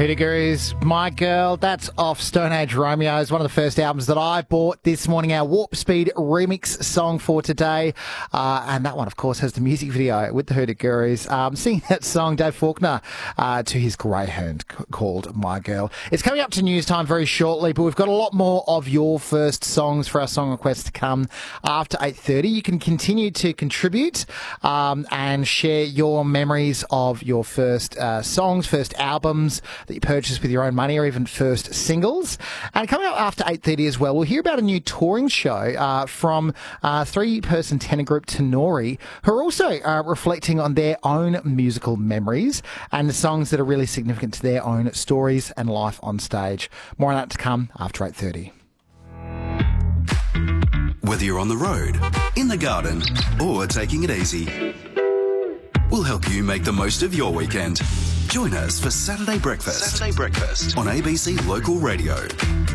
Hoodoo Gurus, My Girl, that's off Stone Age Romeos, one of the first albums that I bought this morning, our Warp Speed remix song for today. And that one, of course, has the music video with the Hoodoo Gurus. Singing that song, Dave Faulkner, to his greyhound called My Girl. It's coming up to news time very shortly, but we've got a lot more of your first songs for our song requests to come after 8:30. You can continue to contribute and share your memories of your first songs, first albums that you purchased with your own money, or even first singles. And coming up after 8:30 as well, we'll hear about a new touring show from three-person tenor group Tenori, who are also reflecting on their own musical memories and the songs that are really significant to their own stories and life on stage. More on that to come after 8:30. Whether you're on the road, in the garden, or taking it easy, we'll help you make the most of your weekend. Join us for Saturday Breakfast on ABC Local Radio.